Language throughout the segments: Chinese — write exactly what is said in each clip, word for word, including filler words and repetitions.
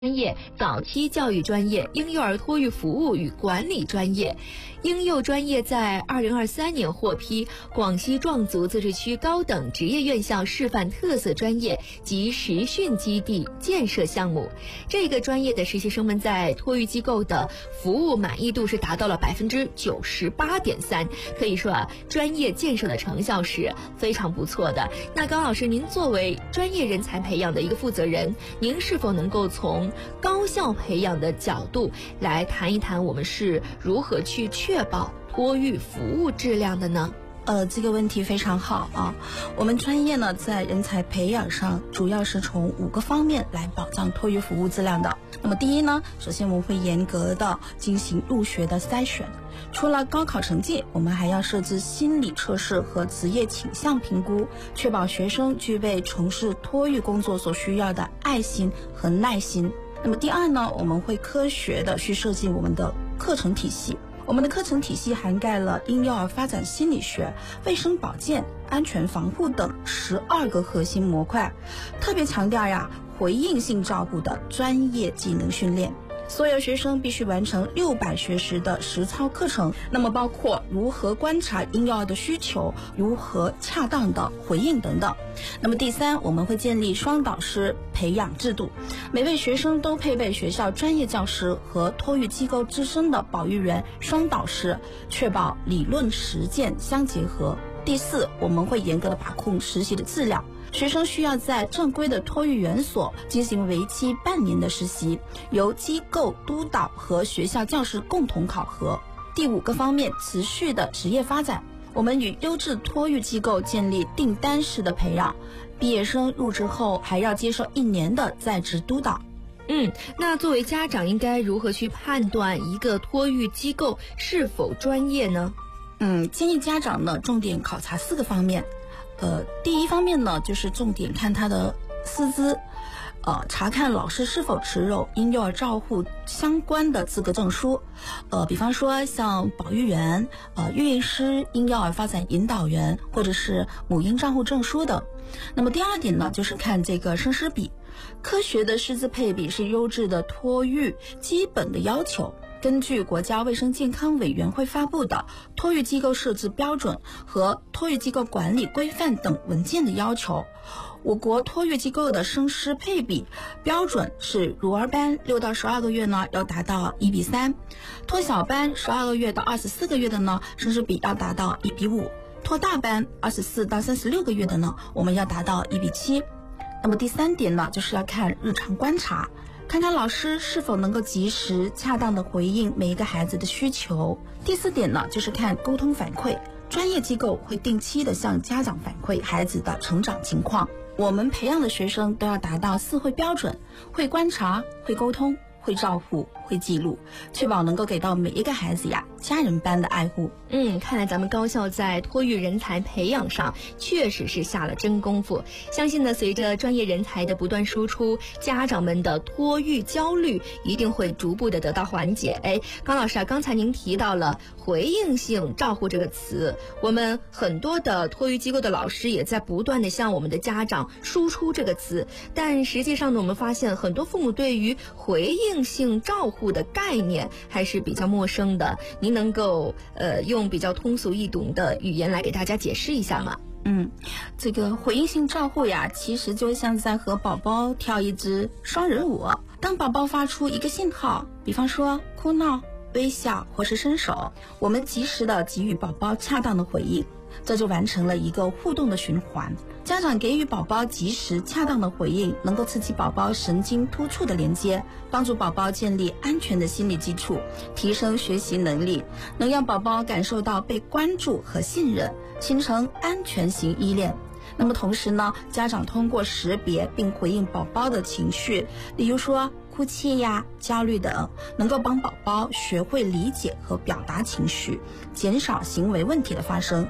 专业、早期教育专业、婴幼儿托育服务与管理专业。婴幼专业在二零二三年获批广西壮族自治区高等职业院校示范特色专业及实训基地建设项目。这个专业的实习生们在托育机构的服务满意度是达到了百分之九十八点三，可以说啊，专业建设的成效是非常不错的。那高老师，您作为专业人才培养的一个负责人，您是否能够从高校培养的角度来谈一谈我们是如何去确保托育服务质量的呢？ 呃，这个问题非常好啊。我们专业呢，在人才培养上，主要是从五个方面来保障托育服务质量的。那么第一呢，首先我们会严格的进行入学的筛选。除了高考成绩，我们还要设置心理测试和职业倾向评估，确保学生具备从事托育工作所需要的爱心和耐心。那么第二呢，我们会科学的去设计我们的课程体系。我们的课程体系涵盖了婴幼儿发展心理学、卫生保健、安全防护等十二个核心模块，特别强调呀回应性照顾的专业技能训练。所有学生必须完成六百学时的实操课程，那么包括如何观察婴幼儿的需求，如何恰当的回应等等。那么第三，我们会建立双导师培养制度，每位学生都配备学校专业教师和托育机构资深的保育员双导师，确保理论实践相结合。第四，我们会严格的把控实习的质量。学生需要在正规的托育园所进行为期半年的实习，由机构督导和学校教师共同考核。第五个方面，持续的职业发展。我们与优质托育机构建立订单式的培养，毕业生入职后还要接受一年的在职督导。 嗯，那作为家长应该如何去判断一个托育机构是否专业呢？ 嗯，建议家长呢重点考察四个方面。呃，第一方面呢，就是重点看他的师资，呃，查看老师是否持有婴幼儿照护相关的资格证书，呃，比方说像保育员、呃，育婴师、婴幼儿发展引导员，或者是母婴照护证书等。那么第二点呢，就是看这个生师比，科学的师资配比是优质的托育基本的要求。根据国家卫生健康委员会发布的托育机构设置标准和托育机构管理规范等文件的要求，我国托育机构的生师配比标准是乳儿班六到十二个月呢要达到一比三，托小班十二个月到二十四个月的呢生师比要达到一比五，托大班二十四到三十六个月的呢我们要达到一比七。那么第三点呢，就是要看日常观察，看看老师是否能够及时恰当的回应每一个孩子的需求。第四点呢，就是看沟通反馈，专业机构会定期的向家长反馈孩子的成长情况。我们培养的学生都要达到四会标准，会观察，会沟通，会照顾，会记录，确保能够给到每一个孩子呀家人般的爱护。 嗯，看来咱们高校在托育人才培养上确实是下了真功夫。相信呢，随着专业人才的不断输出，家长们的托育焦虑一定会逐步的得到缓解。哎，高老师啊，刚才您提到了回应性照护这个词，我们很多的托育机构的老师也在不断的向我们的家长输出这个词，但实际上呢，我们发现很多父母对于回应性照护的概念还是比较陌生的。您能够呃用比较通俗易懂的语言来给大家解释一下吗？ 嗯，这个回应性照护呀，其实就像在和宝宝跳一支双人舞。当宝宝发出一个信号，比方说哭闹、微笑或是伸手，我们及时的给予宝宝恰当的回应，这就完成了一个互动的循环。家长给予宝宝及时恰当的回应，能够刺激宝宝神经突触的连接，帮助宝宝建立安全的心理基础，提升学习能力，能让宝宝感受到被关注和信任，形成安全型依恋。那么同时呢，家长通过识别并回应宝宝的情绪，例如说哭泣呀、焦虑等，能够帮宝宝学会理解和表达情绪，减少行为问题的发生。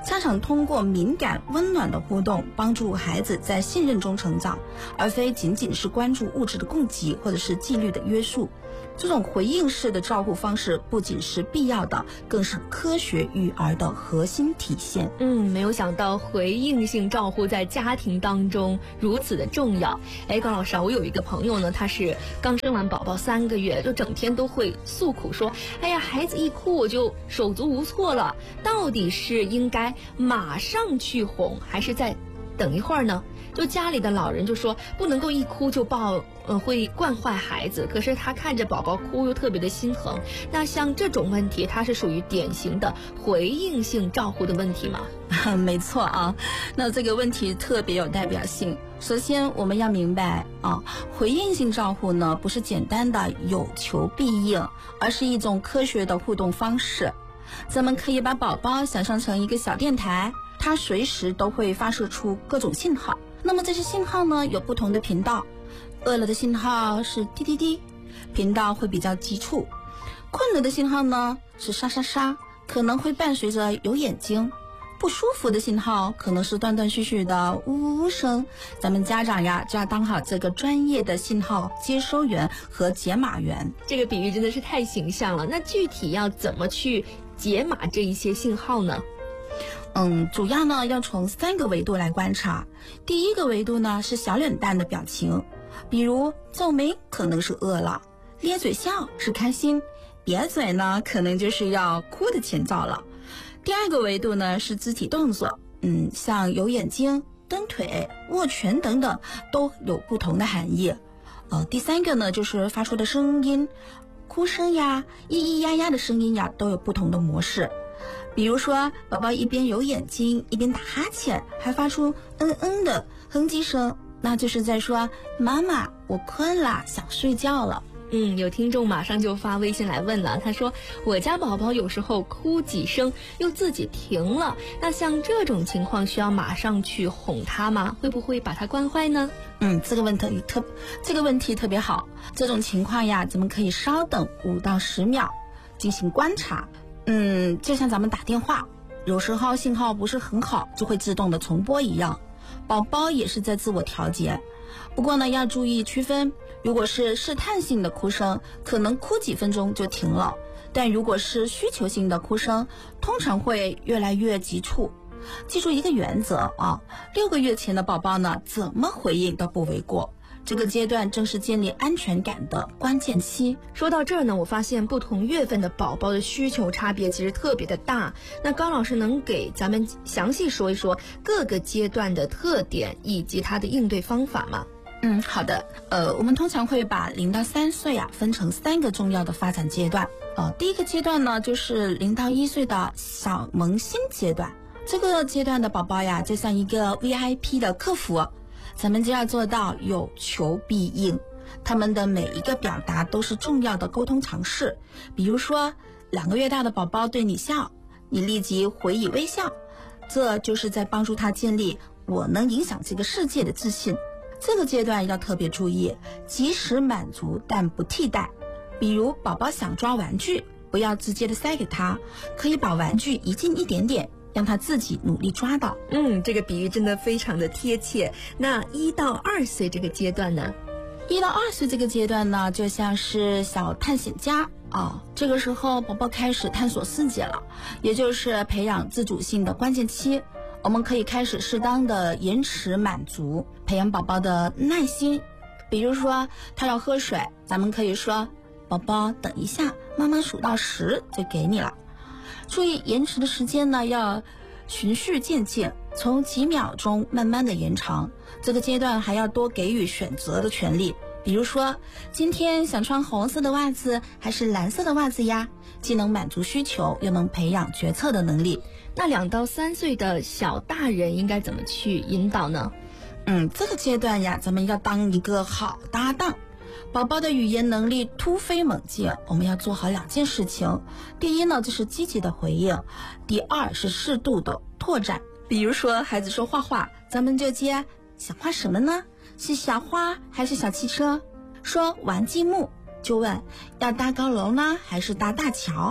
家长通过敏感温暖的互动帮助孩子在信任中成长，而非仅仅是关注物质的供给或者是纪律的约束。这种回应式的照顾方式不仅是必要的，更是科学育儿的核心体现。 嗯，没有想到回应性照护在家庭当中如此的重要。哎，高老师啊，我有一个朋友呢，他是刚生完宝宝三个月，就整天都会诉苦说，哎呀，孩子一哭我就手足无措了，到底是应该马上去哄，还是再等一会儿呢？就家里的老人就说不能够一哭就抱，呃，会惯坏孩子。可是他看着宝宝哭又特别的心疼。那像这种问题，它是属于典型的回应性照护的问题吗？ 没错啊，那这个问题特别有代表性。首先我们要明白啊，回应性照护呢不是简单的有求必应，而是一种科学的互动方式。咱们可以把宝宝想象成一个小电台，它随时都会发射出各种信号。那么这些信号呢有不同的频道，饿了的信号是滴滴滴，频道会比较急促；困了的信号呢是沙沙沙，可能会伴随着有眼睛；不舒服的信号可能是断断续续的呜呜呜声。咱们家长呀就要当好这个专业的信号接收员和解码员。 这个比喻真的是太形象了。那具体要怎么去解码这一些信号呢？ 嗯，主要呢要从三个维度来观察。第一个维度呢是小脸蛋的表情，比如皱眉可能是饿了，咧嘴笑是开心，瘪嘴呢可能就是要哭的前兆了。第二个维度呢是肢体动作，嗯，像有眼睛、蹬腿、握拳等等都有不同的含义。呃，第三个呢就是发出的声音，哭声呀、咿咿呀呀的声音呀都有不同的模式。比如说宝宝一边有眼睛一边打哈欠，还发出嗯嗯的哼唧声，那就是在说妈妈我困了，想睡觉了。 嗯，有听众马上就发微信来问了，他说我家宝宝有时候哭几声又自己停了，那像这种情况需要马上去哄他吗？会不会把他惯坏呢？ 嗯，这个问题特这个问题特别好。这种情况呀，咱们可以稍等五到十秒进行观察。嗯，就像咱们打电话，有时候信号不是很好，就会自动的重播一样，宝宝也是在自我调节。不过呢，要注意区分，如果是试探性的哭声，可能哭几分钟就停了，但如果是需求性的哭声，通常会越来越急促。记住一个原则啊，六个月前的宝宝呢，怎么回应都不为过。这个阶段正是建立安全感的关键期。 说到这儿呢，我发现不同月份的宝宝的需求差别其实特别的大。那高老师能给咱们详细说一说各个阶段的特点以及它的应对方法吗？ 嗯，好的。呃，我们通常会把零到三岁啊分成三个重要的发展阶段。呃，第一个阶段呢，就是零到一岁的小萌新阶段。这个阶段的宝宝呀，就像一个 V I P 的客服。咱们就要做到有求必应，他们的每一个表达都是重要的沟通尝试。比如说，两个月大的宝宝对你笑，你立即回以微笑，这就是在帮助他建立我能影响这个世界的自信。这个阶段要特别注意，及时满足但不替代。比如宝宝想抓玩具，不要直接的塞给他，可以把玩具移近一点点，让他自己努力抓到。 嗯，这个比喻真的非常的贴切。那一到二岁这个阶段呢？ 一到二岁这个阶段呢，就像是小探险家啊，这个时候宝宝开始探索世界了，也就是培养自主性的关键期。我们可以开始适当的延迟满足，培养宝宝的耐心。比如说他要喝水，咱们可以说宝宝等一下，妈妈数到十就给你了。注意延迟的时间呢，要循序渐进，从几秒钟慢慢的延长。这个阶段还要多给予选择的权利，比如说今天想穿红色的袜子还是蓝色的袜子呀，既能满足需求，又能培养决策的能力。 那两到三岁的小大人应该怎么去引导呢？ 嗯，这个阶段呀，咱们要当一个好搭档。宝宝的语言能力突飞猛进，我们要做好两件事情。第一呢，就是积极的回应；第二是适度的拓展。比如说孩子说画画，咱们就接想画什么呢？是小花还是小汽车？说玩积木，就问要搭高楼呢还是搭大桥？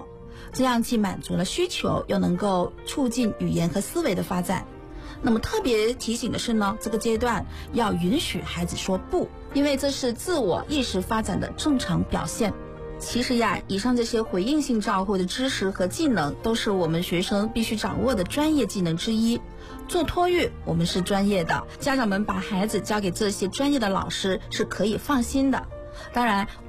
这样既满足了需求，又能够促进语言和思维的发展。那么特别提醒的是呢，这个阶段要允许孩子说不，因为这是自我意识发展的正常表现。其实呀，以上这些回应性照护的知识和技能都是我们学生必须掌握的专业技能之一。做托育我们是专业的，家长们把孩子交给这些专业的老师是可以放心的。当然